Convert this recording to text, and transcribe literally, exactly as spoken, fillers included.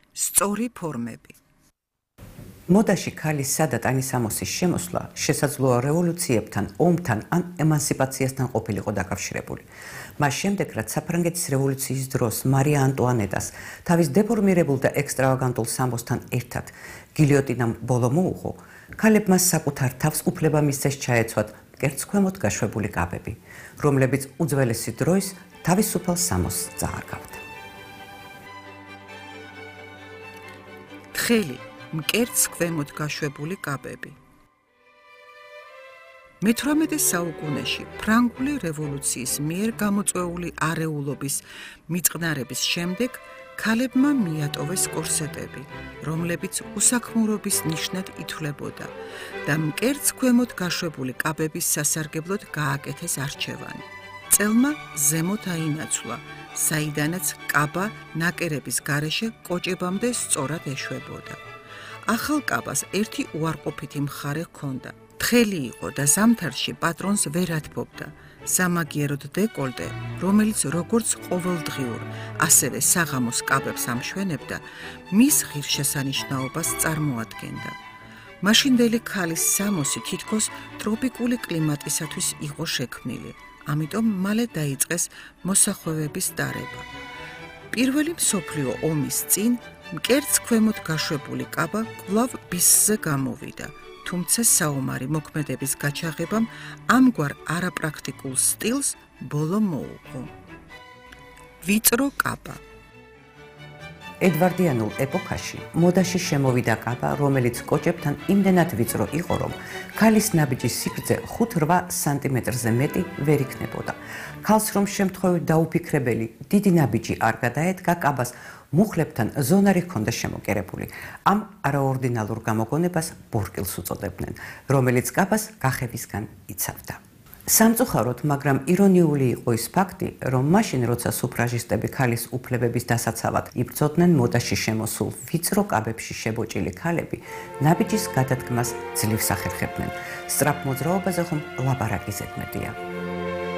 სწორი ფორმები. მოდაში ქალის სადა ტანისამოსის შემოსვლა შესაძლოა რევოლუციებთან, ომთან ან ემანსიპაციასთან ყოფილიყო დაკავშირებული. მას შემდეგ, რაც საფრანგეთის რევოლუციის დროს მარია ანტუანეტას თავის დეფორმირებულ და ექსტრავაგანტულ სამოსთან ერთად გილიოტინამ ბოლო მოუღო, ქალებმა საკუთარ თავს უფლება მისცეს ჩაეცვათ მკერდსქვემოთ გაშვებული კაბები, რომლებიც უძველესი დროის თავისუფალ სამოსს წააგავდა. თხელი მკერდსქვემოთ გაშვებული კაბები. მეთვრამეტე საუკუნეში ფრანგული რევოლუციის მიერ გამოწვეული არეულობის მიწყნარების შემდეგ ქალებმა მიატოვეს კორსეტები, რომლებიც უსაქმურობის ნიშნად ითვლებოდა და მკერდსქვემოთ გაშვებული კაბების სასარგებლოდ გააკეთეს არჩევანი. წელმა ზემოთ აინაცვლა, საიდანაც კაბა ნაკერების გარეშე კოჭებამდე სწორად ეშვებოდა. ახალ კაბას ერთი უარყოფითი მხარე ჰქონდა. თხელი იყო და ზამთარში პატრონს ვერ ათბობდა. სამაგიეროდ დეკოლტე, რომელიც როგორც ყოველდღიურ, ასევე საღამოს კაბებს ამშვენებდა, მის ღირსშესანიშნაობას წარმოადგენდა. მაშინდელი ქალის სამოსი თითქოს ტროპიკული კლიმატისათვის იყო შექმნილი, ამიტომ მალე დაიწყეს მოსახვევების დარება. პირველი მსოფლიო ომის წინ მკერდსქვემოთ გაშვებული კაბა კვლავ ბისზე გამოვიდა, თუმცა საომარი მოქმედების გაჩაღებამ ამგვარ არაპრაქტიკულ სტილს ბოლო მოუღო. ვიწრო კაბა. ედვარდიანულ ეპოქაში მოდაში შემოვიდა კაბა, რომელიც კოჭებთან იმდენად ვიწრო იყო, რომ ქალის ნაბიჯის სიგრძე ხუთ-რვა სანტიმეტრზე მეტი ვერ იქნებოდა. ქალს რომ შემთხვევით დაუფიქრებელი დიდი ნაბიჯი არ გადაედგა, კაბას მუხლებთან ზონარი ჰქონდა შემოკერებული. ამ არაორდინალურ გამოგონებას ბორკილს უწოდებდნენ, რომელიც კაბას გახევისგან იცავდა. სამწუხაროდ, მაგრამ ირონიული იყო ის ფაქტი, რომ მაშინ, როცა სუფრაჟისტები ქალის უფლებების დასაცავად იბრძოდნენ, მოდაში შემოსულ ვიწრო კაბებში შებოჭილი ქალები ნაბიჯის გადადგმას ძლივს ახერხებდნენ. სწრაფ მოძრაობაზე ხომ ლაპარაკი ზედმეტია.